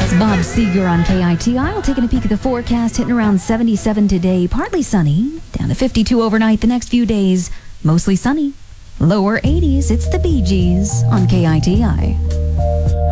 Bob Seger on KITI. Taking a peek at the forecast, hitting around 77 today. Partly sunny, down to 52 overnight the next few days. Mostly sunny, lower 80s. It's the Bee Gees on KITI.